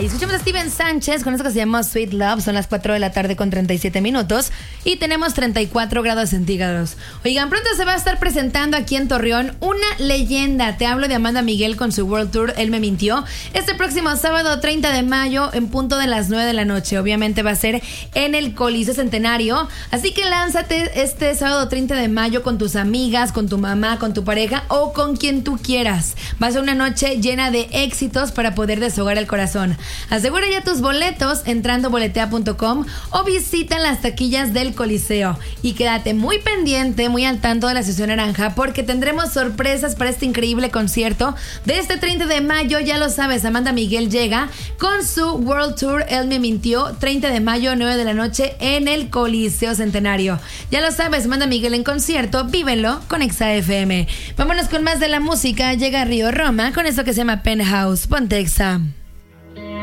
Y escuchamos a Steven Sánchez con esto que se llama Sweet Love. Son las 4 de la tarde con 37 minutos y tenemos 34 grados centígrados. Oigan, pronto se va a estar presentando aquí en Torreón una leyenda. Te hablo de Amanda Miguel con su World Tour Él Me Mintió. Este próximo sábado 30 de mayo en punto de las 9 de la noche. Obviamente va a ser en el Coliseo Centenario. Así que lánzate este sábado 30 de mayo con tus amigas, con tu mamá, con tu pareja o con quien tú quieras. Va a ser una noche llena de éxitos para poder deshogar el corazón. Asegura ya tus boletos entrando a boletea.com o visita las taquillas del Coliseo. Y quédate muy pendiente, muy al tanto de la sesión naranja, porque tendremos sorpresas para este increíble concierto de este 30 de mayo. Ya lo sabes, Amanda Miguel llega con su World Tour Él Me Mintió, 30 de mayo, 9 de la noche en el Coliseo Centenario. Ya lo sabes, Amanda Miguel en concierto, vívelo con Exa FM. Vámonos con más de la música. Llega Río Roma con esto que se llama Penthouse. Ponte Exa.